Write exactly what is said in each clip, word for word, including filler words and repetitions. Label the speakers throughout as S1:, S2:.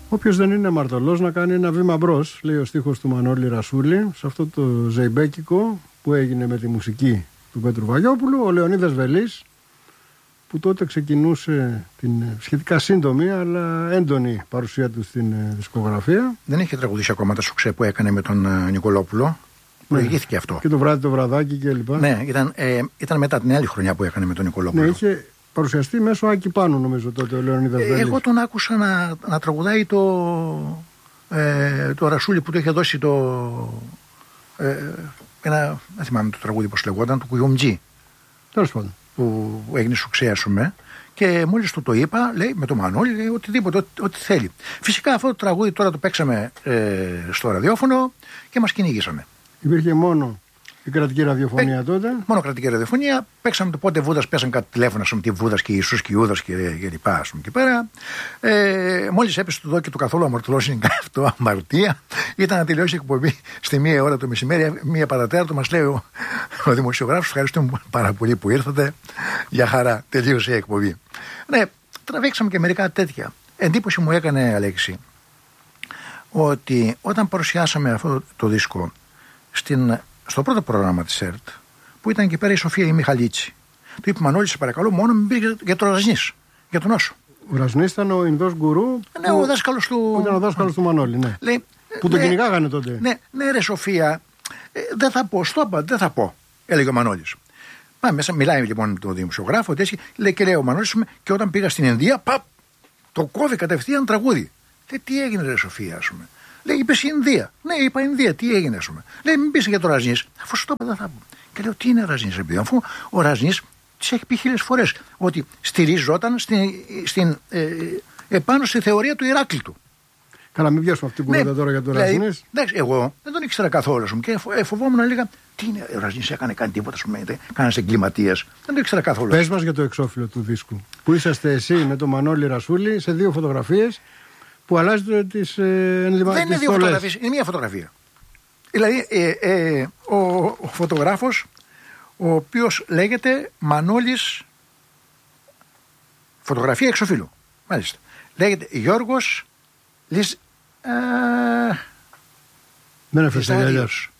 S1: Όποιος δεν είναι αμαρτωλός να κάνει ένα βήμα μπρος, λέει ο στίχος του Μανώλη Ρασούλη, σε αυτό το ζεϊμπέκικο που έγινε με τη μουσική του Πέτρου Βαγιόπουλου, ο Λεωνίδας Βελής, που τότε ξεκινούσε την σχετικά σύντομη αλλά έντονη παρουσία του στην δισκογραφία.
S2: Δεν είχε τραγουδήσει ακόμα τα σουξέ που έκανε με τον uh, Νικολόπουλο. Προηγήθηκε αυτό.
S1: Και το βράδυ το βραδάκι κλπ.
S2: Ναι, ήταν, ε, ήταν μετά την άλλη χρονιά που έκανε με τον Νικολόπουλο.
S1: Ναι, είχε παρουσιαστεί μέσω Άκη Πάνου, νομίζω τότε ο Λεωνίδας Βέλης.
S2: Εγώ τον άκουσα να, να τραγουδάει το, ε, το Ρασούλη που του είχε δώσει το. Ε, ένα, δεν θυμάμαι το τραγούδι πώς λεγόταν, του Κουγιομτζή.
S1: Τέλος πάντων.
S2: Που έγινε σουξέ, ας πούμε. Και μόλις του το είπα, λέει με το Μανώλη, λέει οτιδήποτε, ό,τι, ό,τι θέλει. Φυσικά αυτό το τραγούδι τώρα το παίξαμε ε, στο ραδιόφωνο και μας κυνήγησαμε.
S1: Υπήρχε μόνο η κρατική ραδιοφωνία
S2: Πέ,
S1: τότε.
S2: Μόνο κρατική ραδιοφωνία. Παίξαμε το πότε Βούδας, πέσαν κάτι τηλέφωνα, πούμε, τη Βούδας και Ιησούς και Ιούδας και, και λοιπά, ας πούμε, και πέρα. Ε, μόλις έπεσε το δόκι του καθόλου αμαρτωλός είναι αυτό, αμαρτία. Ήταν να τελειώσει η εκπομπή στη μία ώρα το μεσημέρι, μία παρατέταρτο, μας λέει ο, ο δημοσιογράφος. Ευχαριστούμε πάρα πολύ που ήρθατε. Για χαρά, τελείωσε η εκπομπή. Ναι, τραβήξαμε και μερικά τέτοια. Εντύπωση μου έκανε, Αλέξη, ότι όταν παρουσιάσαμε αυτό το δίσκο στην, στο πρώτο πρόγραμμα της ΕΡΤ, που ήταν εκεί πέρα η Σοφία η Μιχαλίτση, του είπε Μανώλη, σε παρακαλώ, μόνο μην πει για τον Ραζνής, για τον Όσο.
S1: Ο Ραζνής ήταν ο Ινδός γκουρού.
S2: Ναι, ο δάσκαλος του.
S1: Ήταν ο δάσκαλος του Μανώλη, ναι.
S2: Λέει,
S1: που
S2: ναι,
S1: τον κυνηγάγανε τότε.
S2: Ναι, ναι, ρε Σοφία, ε, δεν θα πω, στο είπα, δεν θα πω, έλεγε ο Μανώλης. Πάμε μέσα, μιλάει λοιπόν με τον δημοσιογράφο, έτσι, λέει και λέει ο Μανώλης, και όταν πήγα στην Ινδία, παπ, το κόβει κατευθείαν τραγούδι. Λέει, τι έγινε, ρε Σοφία, α πούμε. Λέει, είπε Ινδία. Ναι, είπα Ινδία, τι έγινε, α πούμε. Λέει, μην πει για το Ραζνής. Αφού σου το είπα, δεν θα πω. Και λέω, τι είναι Ραζνής, ρε παιδί, αφού ο Ραζνής τη έχει πει χίλιες φορές ότι στηριζόταν στην, στην, ε, επάνω στη θεωρία του Ηράκλειτου.
S1: Καλά, μην πιάσουμε αυτή που λέτε τώρα για τον Ραζνής.
S2: Εντάξει, εγώ δεν τον ήξερα καθόλου, α πούμε, και φοβόμουν, έλεγα, τι είναι, ο Ραζνής έκανε κάνει τίποτα, α πούμε, κανένα εγκληματία. Δεν το ήξερα καθόλου.
S1: Πες μας για το εξώφυλλο του δίσκου. Που είσαστε εσύ με τον Μανώλη Ρασούλη σε δύο φωτογραφίες που αλλάζετε τις ε, ενδυμα...
S2: Δεν είναι δύο φωτογραφίες, είναι μία φωτογραφία. Δηλαδή, ε, ε, ο, ο φωτογράφος, ο οποίος λέγεται Μανώλης. Φωτογραφία εξωφύλλου. Μάλιστα. Λέγεται Γιώργος Λις. Ε,
S1: δεν έφερε αλλιώς.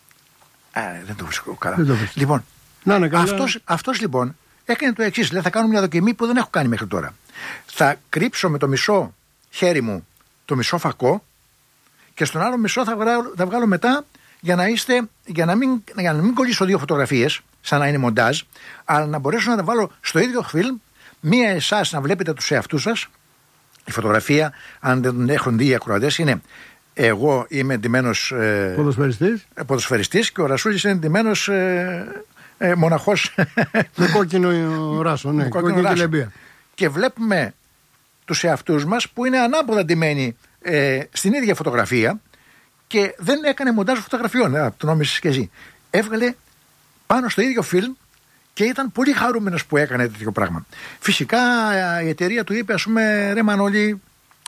S2: Δεν το βρίσκω καλά.
S1: Το
S2: λοιπόν,
S1: να, ναι,
S2: αυτός, αυτός λοιπόν έκανε το εξής. Λέει, θα κάνω μια δοκιμή που δεν έχω κάνει μέχρι τώρα. Θα κρύψω με το μισό χέρι μου το μισό φακό και στον άλλο μισό θα βγάλω, θα βγάλω μετά για να, είστε, για, να μην, για να μην κολλήσω δύο φωτογραφίες, σαν να είναι μοντάζ, αλλά να μπορέσω να τα βάλω στο ίδιο φιλμ, μία εσάς να βλέπετε τους εαυτούς σας. Η φωτογραφία, αν δεν την έχουν δει οι ακροατές, είναι εγώ είμαι εντυμένος ε,
S1: ποδοσφαιριστής.
S2: Ε, ποδοσφαιριστής και ο Ρασούλης είναι εντυμένος ε, ε, μοναχός.
S1: Με κόκκινο ράσο, ναι, κόκκινο ράσο. Κελεμπία.
S2: Και βλέπουμε τους εαυτούς μας που είναι ανάποδα ντυμένοι ε, στην ίδια φωτογραφία και δεν έκανε μοντάζ φωτογραφιών. Ε, το νόμισες και εσύ. Έβγαλε πάνω στο ίδιο φιλμ και ήταν πολύ χαρούμενος που έκανε τέτοιο πράγμα. Φυσικά η εταιρεία του είπε, ας πούμε, ρε Μανώλη,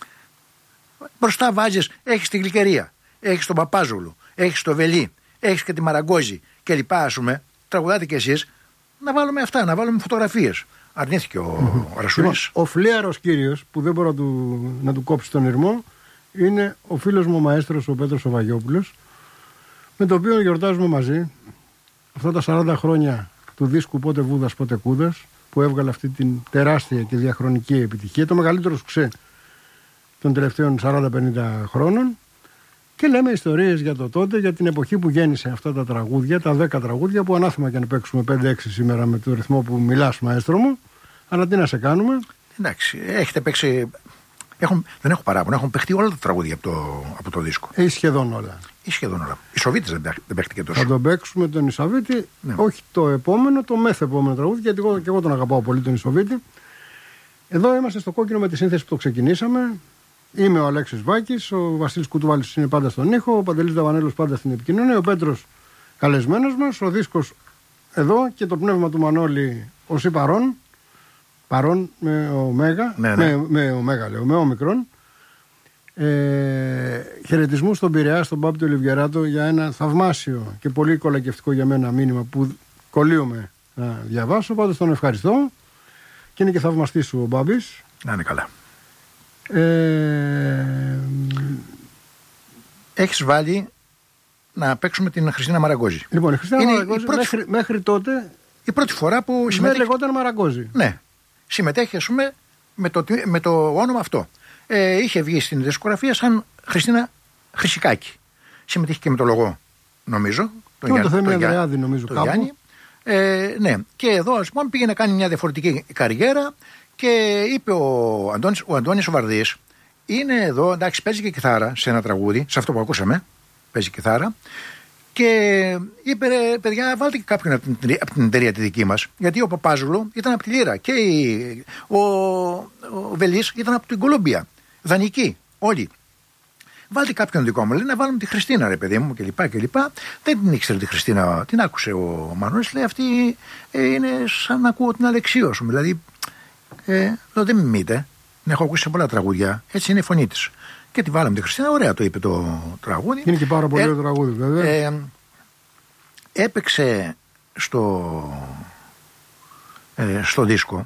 S2: μπροστά βάζεις, έχεις τη Γλυκερία, έχεις τον Παπάζογλου, έχεις το Βελί, έχεις και τη Μαραγκόζη και λοιπά, ας πούμε, τραγουδάτε κι εσείς, να βάλουμε αυτά, να βάλουμε φωτογραφίες. Αρνήθηκε ο, mm-hmm. ο Ρασούλης.
S1: Ο φλίαρος κύριος, που δεν μπορώ να του, να του κόψει τον ηρμό, είναι ο φίλος μου ο μαέστρος, ο Πέτρος ο Βαγιόπουλος, με τον οποίο γιορτάζουμε μαζί αυτά τα σαράντα χρόνια του δίσκου Πότε Βούδας, Πότε Κούδας, που έβγαλε αυτή την τεράστια και διαχρονική επιτυχία, το μεγαλύτερο σουξέ των τελευταίων σαράντα πενήντα χρόνων, και λέμε ιστορίες για το τότε, για την εποχή που γέννησε αυτά τα τραγούδια, τα δέκα τραγούδια που ανάθεμα και να παίξουμε πέντε έξι σήμερα με το ρυθμό που μιλάς, μαέστρο μου, αλλά τι να σε κάνουμε.
S2: Εντάξει, έχετε παίξει. Έχουν, δεν έχω παράπονο, έχουν παιχτεί όλα τα τραγούδια από το, από το δίσκο.
S1: Ε, σχεδόν όλα.
S2: Ή σχεδόν όλα. Η Σοβίτης δεν, δεν παίχτηκε τόσο.
S1: Θα τον παίξουμε τον Ισαβίτη, ναι. Όχι το επόμενο, το μεθεπόμενο τραγούδι, γιατί εγώ, και εγώ τον αγαπάω πολύ τον Ισαβίτη. Εδώ είμαστε στο κόκκινο με τη σύνθεση που το ξεκινήσαμε. Είμαι ο Αλέξης Βάκης, ο Βασίλης Κουτουβάλης είναι πάντα στον ήχο, ο Παντελής Δαβανέλος πάντα στην επικοινωνία, ο Πέτρος καλεσμένος μας, ο δίσκος εδώ και το πνεύμα του Μανώλη ως ή παρόν, παρόν με ωμέγα,
S2: ναι, ναι.
S1: με, με ωμέγα λέω, με όμικρον. Ε, χαιρετισμού στον Πειραιά, στον Πάπη του Λιβιεράτο για ένα θαυμάσιο και πολύ κολακευτικό για μένα μήνυμα που κολλείομαι να διαβάσω, πάντως τον ευχαριστώ και είναι και θαυμαστής σου ο Μπάμπης.
S2: Να είναι καλά.
S1: Ε,
S2: έχεις βάλει να παίξουμε την Χριστίνα Μαραγκόζη.
S1: Λοιπόν, η Χριστίνα
S2: Είναι
S1: Μαραγκόζη
S2: η πρώτη...
S1: μέχρι, μέχρι τότε.
S2: Η πρώτη φορά που
S1: Δεν
S2: συμμετέχει.
S1: λεγόταν Μαραγκόζη.
S2: Ναι. Συμμετέχει, ας πούμε, με το, με το όνομα αυτό. Ε, είχε βγει στην δισκογραφία σαν Χριστίνα Χρυσικάκη. Συμμετείχε και με το λογό, νομίζω.
S1: Και με το Θέμη Ανδρεάδη, νομίζω,
S2: το
S1: κάπου.
S2: Γιάννη. Ε, ναι. Και εδώ, ας πούμε, πήγε να κάνει μια διαφορετική καριέρα και είπε ο Αντώνης ο, Αντώνης ο Βαρδής, είναι εδώ, εντάξει, παίζει και κιθάρα σε ένα τραγούδι, σε αυτό που ακούσαμε. Παίζει κιθάρα. Και είπε, ρε, παιδιά, βάλτε και κάποιον από την, από την εταιρεία τη δική μας. Γιατί ο Παπάζουλου ήταν από τη Λύρα και η, ο, ο Βελής ήταν από την Κολομπία. Δανεική, όλοι. Βάλτε κάποιον δικό μου, λέει, να βάλουμε τη Χριστίνα, ρε παιδί μου, κλπ. κλπ. Δεν την ήξερε τη Χριστίνα, την άκουσε ο Μανώλης, λέει, αυτή ε, είναι σαν να ακούω την Αλεξίου, σου. Δηλαδή, ε, λέω, δεν μιμείτε. Την έχω ακούσει σε πολλά τραγούδια, έτσι είναι η φωνή της. Και τη βάλαμε τη Χριστίνα, ωραία το είπε το τραγούδι.
S1: Είναι και πάρα πολύ ωραίο ε, τραγούδι, βέβαια.
S2: Ε, έπαιξε στο, ε, στο δίσκο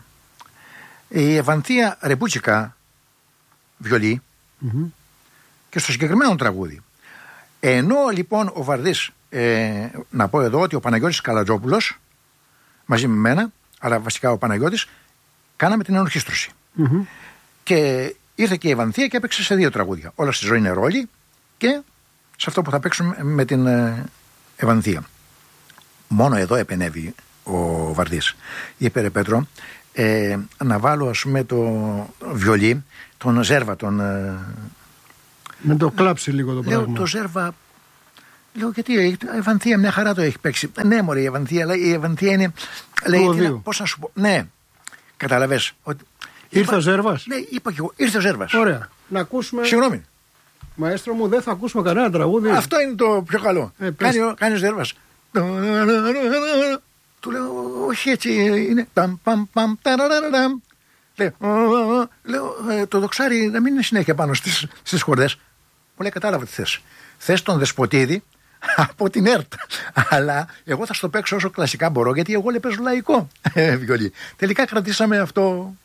S2: η Ευανθία Ρεπούτσικα βιολί mm-hmm. και στο συγκεκριμένο τραγούδι. Ενώ λοιπόν ο Βαρδής, ε, να πω εδώ ότι ο Παναγιώτης Καλατζόπουλος μαζί με μένα, αλλά βασικά ο Παναγιώτης, κάναμε την ενορχήστρωση. Mm-hmm. Και ήρθε και η Ευανθία και έπαιξε σε δύο τραγούδια. Όλα στη ζωή είναι ρόλοι και σε αυτό που θα παίξουμε με την ε, Ευανθία. Μόνο εδώ επενεύει ο Βαρδής. Είπε, ρε Πέτρο, ε, να βάλω, ας πούμε, το βιολί, τον Ζέρβα, τον... Ε,
S1: με το κλάψει λίγο το
S2: λέω,
S1: πράγμα.
S2: Το Ζέρβα... Λέω, γιατί η Ευανθία μια χαρά το έχει παίξει. Ναι, μωρέ, η Ευανθία, λέει, η Ευανθία είναι... Λέει, τι, πώς να σου πω... Ναι, καταλαβες ότι...
S1: Ήρθε είπα, ο Ζέρβας.
S2: Ναι, είπα και εγώ. Ήρθε ο Ζέρβας.
S1: Ωραία. Να ακούσουμε.
S2: Συγγνώμη.
S1: Μαέστρο μου, δεν θα ακούσουμε κανένα τραγούδι.
S2: Αυτό είναι το πιο καλό.
S1: Ε,
S2: κάνει, ο, κάνει ο Ζέρβας. Του λέω, όχι έτσι είναι. Λέω, το δοξάρι να μην είναι συνέχεια πάνω στις, στις χορδές. Μου λέει, κατάλαβα τι θες. Θες τον Δεσποτίδη από την ΕΡΤ. Αλλά εγώ θα στο παίξω όσο κλασικά μπορώ, γιατί εγώ λέει παίζω λαϊκό βιολί. Τελικά κρατήσαμε αυτό